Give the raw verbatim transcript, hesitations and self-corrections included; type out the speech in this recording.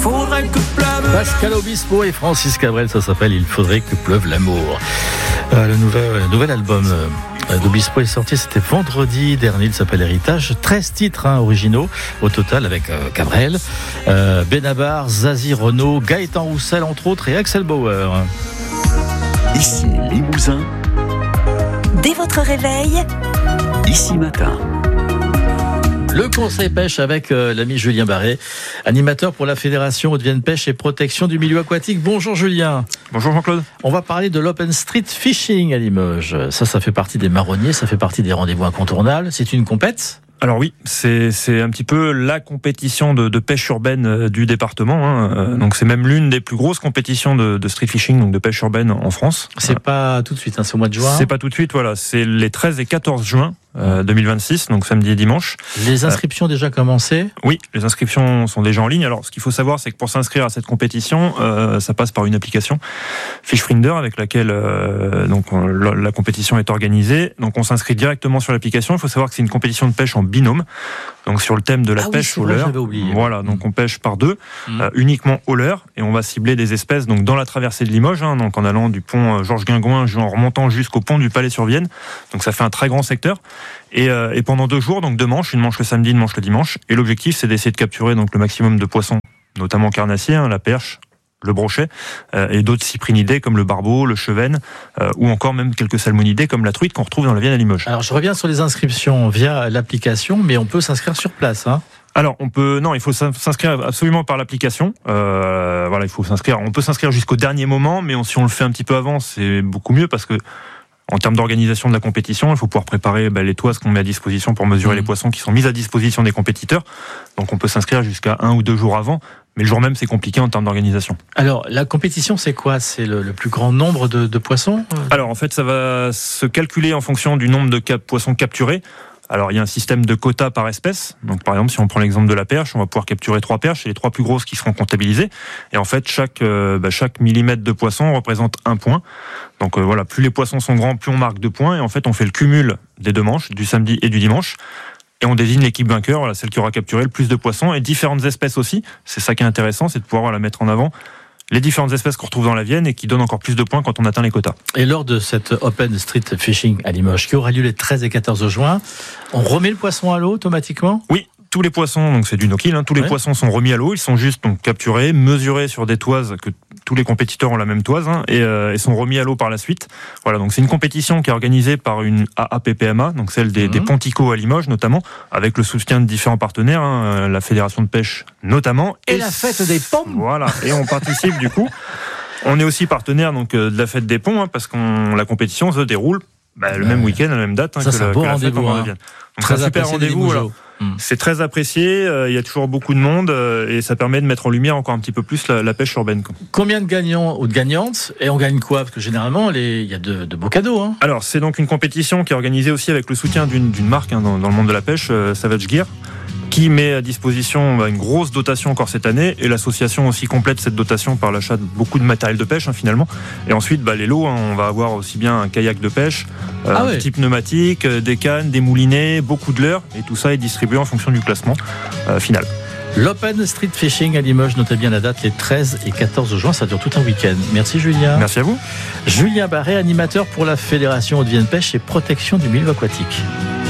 faudrait que pleuve. Pascal Obispo et Francis Cabrel, ça s'appelle Il faudrait que pleuve l'amour. Euh, le, nouvel, le nouvel album euh, d'Obispo est sorti, c'était vendredi dernier, il s'appelle Héritage. treize titres hein, originaux au total avec euh, Cabrel, euh, Benabar, Zazie Renaud, Gaëtan Roussel entre autres et Axel Bauer. Ici Limousin. Dès votre réveil, Ici Matin. Le conseil pêche avec euh, l'ami Julien Barré, animateur pour la Fédération Hauts-de-Vienne Pêche et Protection du Milieu Aquatique. Bonjour Julien. Bonjour Jean-Claude. On va parler de l'Open Street Fishing à Limoges. Ça, ça fait partie des marronniers, ça fait partie des rendez-vous incontournables. C'est une compète ? Alors oui, c'est c'est un petit peu la compétition de, de pêche urbaine du département. Hein. Donc c'est même l'une des plus grosses compétitions de, de street fishing, donc de pêche urbaine en France. C'est pas tout de suite, hein, c'est au mois de juin. C'est pas tout de suite, voilà. C'est les treize et quatorze juin euh, deux mille vingt-six, donc samedi et dimanche. Les inscriptions ont euh, déjà commencé ? Oui, les inscriptions sont déjà en ligne. Alors ce qu'il faut savoir, c'est que pour s'inscrire à cette compétition, euh, ça passe par une application Fishfinder avec laquelle euh, donc on, la, la compétition est organisée. Donc on s'inscrit directement sur l'application. Il faut savoir que c'est une compétition de pêche en binôme, donc sur le thème de la ah pêche oui, au leurre. Voilà, donc on pêche par deux, mmh. euh, uniquement au leurre, et on va cibler des espèces donc dans la traversée de Limoges, hein, donc en allant du pont Georges Guingouin, en remontant jusqu'au pont du Palais-sur-Vienne. Donc ça fait un très grand secteur. Et, euh, et pendant deux jours, donc deux manches, une manche le samedi, une manche le dimanche. Et l'objectif, c'est d'essayer de capturer donc le maximum de poissons, notamment carnassiers, hein, la perche, le brochet, euh, et d'autres cyprinidés comme le barbeau, le chevenne, euh, ou encore même quelques salmonidés comme la truite qu'on retrouve dans la Vienne à Limoges. Alors je reviens sur les inscriptions via l'application, mais on peut s'inscrire sur place, hein. Alors, on peut, non, il faut s'inscrire absolument par l'application. Euh, voilà, il faut s'inscrire. On peut s'inscrire jusqu'au dernier moment, mais on, si on le fait un petit peu avant, c'est beaucoup mieux parce que, en termes d'organisation de la compétition, il faut pouvoir préparer bah, les toises qu'on met à disposition pour mesurer mmh. les poissons qui sont mis à disposition des compétiteurs. Donc, on peut s'inscrire jusqu'à un ou deux jours avant. Mais le jour même, c'est compliqué en termes d'organisation. Alors, la compétition, c'est quoi ? C'est le, le plus grand nombre de, de poissons ? Alors, en fait, ça va se calculer en fonction du nombre de cap- poissons capturés. Alors, il y a un système de quotas par espèce. Donc, par exemple, si on prend l'exemple de la perche, on va pouvoir capturer trois perches et les trois plus grosses qui seront comptabilisées. Et en fait, chaque, euh, bah, chaque millimètre de poisson représente un point. Donc, euh, voilà, plus les poissons sont grands, plus on marque deux points. Et en fait, on fait le cumul des deux manches, du samedi et du dimanche. Et on désigne l'équipe vainqueur, voilà, celle qui aura capturé le plus de poissons et différentes espèces aussi. C'est ça qui est intéressant, c'est de pouvoir voilà, mettre en avant les différentes espèces qu'on retrouve dans la Vienne et qui donnent encore plus de points quand on atteint les quotas. Et lors de cette Open Street Fishing à Limoges, qui aura lieu les treize et quatorze juin, on remet le poisson à l'eau automatiquement ? Oui. Tous les poissons, donc c'est du no-kill, hein, tous les ouais. poissons sont remis à l'eau, ils sont juste donc capturés, mesurés sur des toises, que tous les compétiteurs ont la même toise, hein, et, euh, et sont remis à l'eau par la suite. Voilà, donc c'est une compétition qui est organisée par une A A P P M A, donc celle des, mmh. des ponticos à Limoges notamment, avec le soutien de différents partenaires, hein, la Fédération de pêche notamment. Et, et la fête des ponts. Voilà, et on participe du coup. On est aussi partenaire donc de la fête des ponts, hein, parce que la compétition se déroule bah, le ouais. même week-end, à la même date, hein, ça, que, c'est la, un beau que la fête en rendez-vous. Hein. Donc très c'est un super rendez-vous. Voilà. Mmh. C'est très apprécié, il euh, y a toujours beaucoup de monde euh, et ça permet de mettre en lumière encore un petit peu plus la, la pêche urbaine. Quoi. Combien de gagnants ou de gagnantes ? Et on gagne quoi ? Parce que généralement, il y a de, de beaux cadeaux. Hein. Alors, c'est donc une compétition qui est organisée aussi avec le soutien d'une, d'une marque hein, dans, dans le monde de la pêche, euh, Savage Gear, qui met à disposition bah, une grosse dotation encore cette année, et l'association aussi complète cette dotation par l'achat de beaucoup de matériel de pêche hein, finalement. Et ensuite, bah, les lots, hein, on va avoir aussi bien un kayak de pêche, euh, ah ouais. type pneumatique, euh, des cannes, des moulinets, beaucoup de leurres, et tout ça est distribué en fonction du classement euh, final. L'Open Street Fishing à Limoges, notez bien la date, les treize et quatorze juin, ça dure tout un week-end. Merci Julien. Merci à vous. Julien Barré, animateur pour la Fédération Hauts-de-Vienne Pêche et Protection du Milieu Aquatique.